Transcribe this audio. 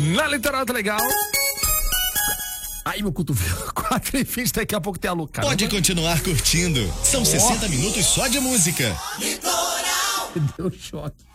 Na Litoral tá legal. Aí, meu cotovelo, 4h20, daqui a pouco tem a Luca. Pode continuar curtindo. São 60 minutos só de música. Deu choque.